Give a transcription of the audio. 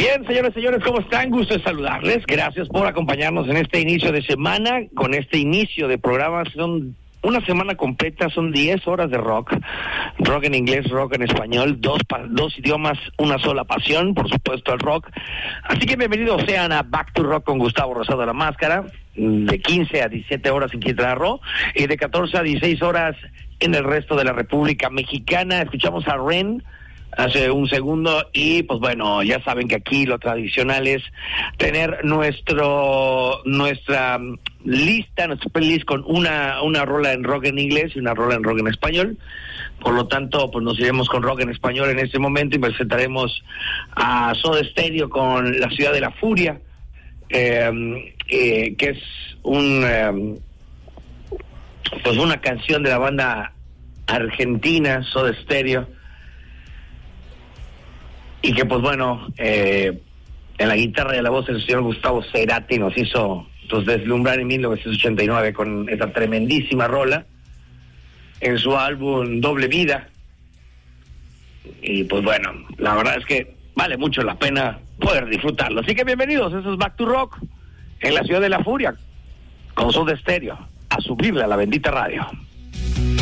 Bien, señores, ¿cómo están? Gusto de saludarles. Gracias por acompañarnos en este inicio de semana. Con este inicio de programa, son una semana completa, son 10 horas de rock. Rock en inglés, rock en español, dos idiomas, una sola pasión, por supuesto, el rock. Así que bienvenidos sean a Back to Rock con Gustavo Rosado de la Máscara, de 15 a 17 horas en Quintana Roo, y de 14 a 16 horas en el resto de la República Mexicana. Escuchamos a Ren hace un segundo y pues bueno, ya saben que aquí lo tradicional es tener nuestra lista, nuestra playlist con una rola en rock en inglés y una rola en rock en español. Por lo tanto, pues nos iremos con rock en español en este momento y presentaremos a Soda Stereo con La Ciudad de la Furia, que es pues una canción de la banda argentina Soda Stereo, y que pues bueno, en la guitarra y la voz el señor Gustavo Cerati nos hizo pues deslumbrar en 1989 con esta tremendísima rola en su álbum Doble Vida. Y pues bueno, la verdad es que vale mucho la pena poder disfrutarlo. Así que bienvenidos, eso es Back to Rock en la Ciudad de la Furia con Soda Stereo, a subirle a la bendita radio.